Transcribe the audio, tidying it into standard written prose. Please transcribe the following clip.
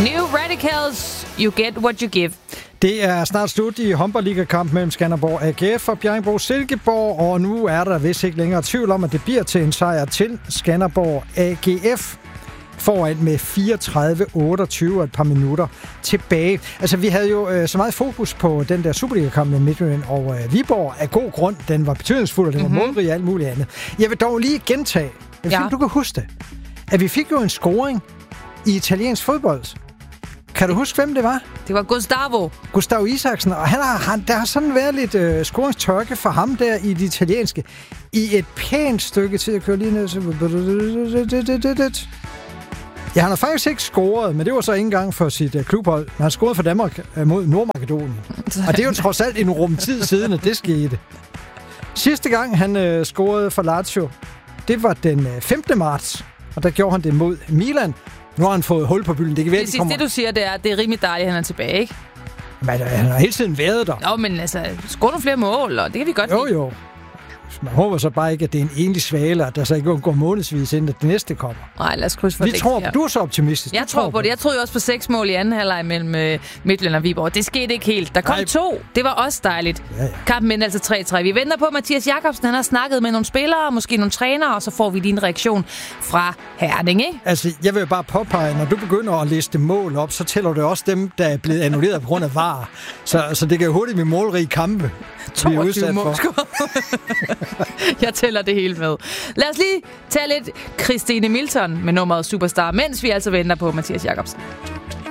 New Radicals, you get what you give. Det er snart slut i håndboldligakamp mellem Skanderborg AGF og Bjerringbro-Silkeborg, og nu er der vist ikke længere tvivl om, at det bliver til en sejr til Skanderborg AGF. Foran med 34-28 og et par minutter tilbage. Altså, vi havde jo så meget fokus på den der Superliga-kamp med Midtjylland og Viborg af god grund. Den var betydningsfuld, og den var målrig og alt muligt andet. Jeg vil dog lige gentage, du kan huske det, at vi fik jo en scoring i italiensk fodbold. Kan du huske, hvem det var? Det var Gustavo Isaksen, og der har sådan været lidt scoringstørke for ham der i det italienske. I et pænt stykke tid at køre lige ned. Ja, han har faktisk ikke scoret, men det var så ikke engang for sit klubhold. Han scorede for Danmark mod Nordmakedonien. Og det er jo trods alt en rumtid siden, at det skete. Sidste gang, han scorede for Lazio, det var den 15. marts, og der gjorde han det mod Milan. Nu har han fået hul på bylden. Det du siger, det er rimelig dejligt, han er tilbage, ikke? Men han har hele tiden været der. Jo, men altså, score nogle flere mål, og det kan vi godt lide. Jo. Man håber så bare ikke, at det er en enlig svale, og der så ikke går månedsvis, inden det næste kommer. Nej, lad os krydse for det. Du er så optimistisk. Jeg tror på det. Jeg troede jo også på 6 mål i anden halvleg mellem Midtjylland og Viborg. Det skete ikke helt. Der kom 2. Det var også dejligt. Ja. Kampen endte altså 3-3. Vi venter på, Mathias Jakobsen. Han har snakket med nogle spillere, måske nogle trænere, og så får vi lige en reaktion fra Herning, ikke? Altså, jeg vil bare påpege, når du begynder at liste mål op, så tæller det også dem, der er blevet annulleret på grund af VAR. Så det kan jo hurtigt blive målrige kampe. 22 mål. Jeg tæller det hele med. Lad os lige tage lidt Christine Milton med nummeret Superstar, mens vi altså venter på Mathias Jakobsen.